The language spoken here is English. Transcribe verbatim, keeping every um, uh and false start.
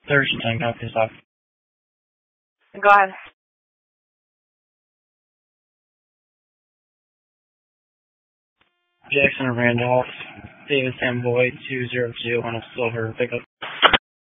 Thursday time, got this off. Go ahead. Jackson Randolph, David Sam Boyd, two zero two on a silver pickup.